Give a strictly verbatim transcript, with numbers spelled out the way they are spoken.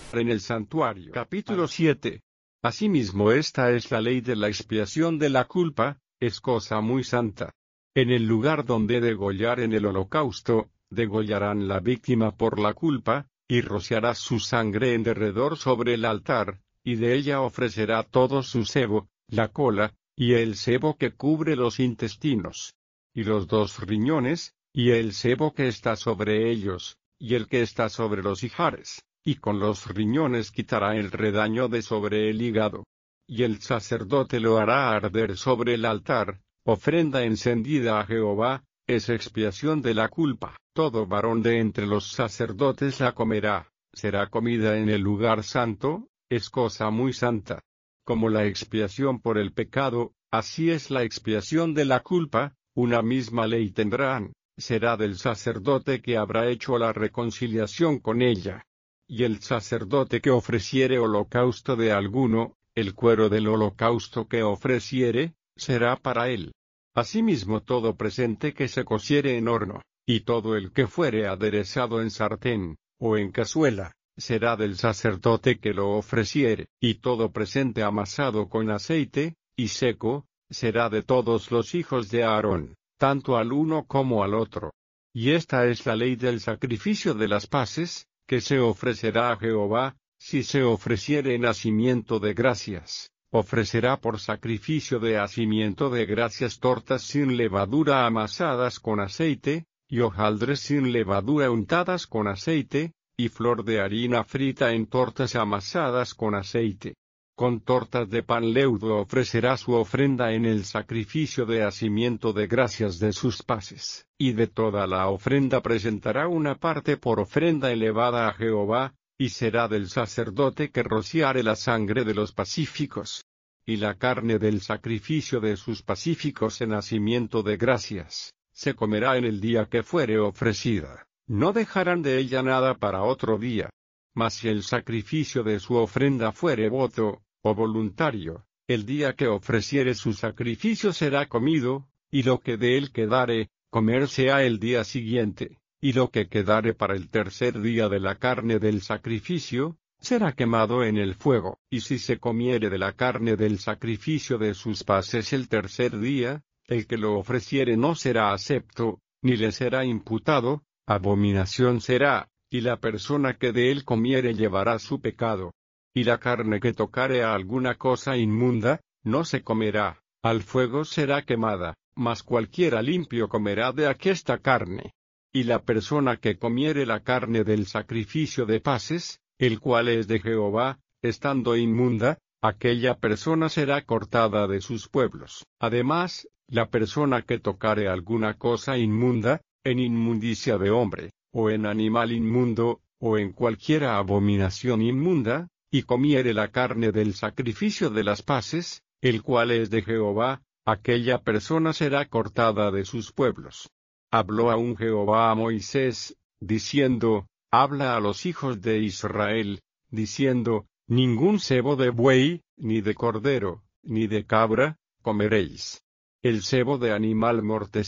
En el santuario. Capítulo siete. Asimismo, esta es la ley de la expiación de la culpa, es cosa muy santa. En el lugar donde degollar en el holocausto, degollarán la víctima por la culpa, y rociará su sangre en derredor sobre el altar, y de ella ofrecerá todo su sebo, la cola, y el sebo que cubre los intestinos, y los dos riñones, y el sebo que está sobre ellos, y el que está sobre los ijares, y con los riñones quitará el redaño de sobre el hígado. Y el sacerdote lo hará arder sobre el altar, ofrenda encendida a Jehová, es expiación de la culpa. Todo varón de entre los sacerdotes la comerá, será comida en el lugar santo, es cosa muy santa. Como la expiación por el pecado, así es la expiación de la culpa, una misma ley tendrán, será del sacerdote que habrá hecho la reconciliación con ella. Y el sacerdote que ofreciere holocausto de alguno, el cuero del holocausto que ofreciere, será para él. Asimismo todo presente que se cociere en horno, y todo el que fuere aderezado en sartén, o en cazuela, será del sacerdote que lo ofreciere, y todo presente amasado con aceite, y seco, será de todos los hijos de Aarón, tanto al uno como al otro. Y esta es la ley del sacrificio de las paces, que se ofrecerá a Jehová, si se ofreciere en hacimiento de gracias, ofrecerá por sacrificio de hacimiento de gracias tortas sin levadura amasadas con aceite, y hojaldres sin levadura untadas con aceite, y flor de harina frita en tortas amasadas con aceite. Con tortas de pan leudo ofrecerá su ofrenda en el sacrificio de hacimiento de gracias de sus paces, y de toda la ofrenda presentará una parte por ofrenda elevada a Jehová, y será del sacerdote que rociare la sangre de los pacíficos, y la carne del sacrificio de sus pacíficos en hacimiento de gracias, se comerá en el día que fuere ofrecida, no dejarán de ella nada para otro día. Mas si el sacrificio de su ofrenda fuere voto, o voluntario, el día que ofreciere su sacrificio será comido, y lo que de él quedare, comerse ha el día siguiente, y lo que quedare para el tercer día de la carne del sacrificio, será quemado en el fuego. Y si se comiere de la carne del sacrificio de sus paces el tercer día, el que lo ofreciere no será acepto, ni le será imputado, abominación será, y la persona que de él comiere llevará su pecado. Y la carne que tocare a alguna cosa inmunda, no se comerá, al fuego será quemada, mas cualquiera limpio comerá de aquesta carne. Y la persona que comiere la carne del sacrificio de paces, el cual es de Jehová, estando inmunda, aquella persona será cortada de sus pueblos. Además, la persona que tocare alguna cosa inmunda, en inmundicia de hombre, o en animal inmundo, o en cualquiera abominación inmunda, y comiere la carne del sacrificio de las paces, el cual es de Jehová, aquella persona será cortada de sus pueblos. Habló aún Jehová a Moisés, diciendo, habla a los hijos de Israel, diciendo, ningún sebo de buey, ni de cordero, ni de cabra, comeréis. El sebo de animal mortecino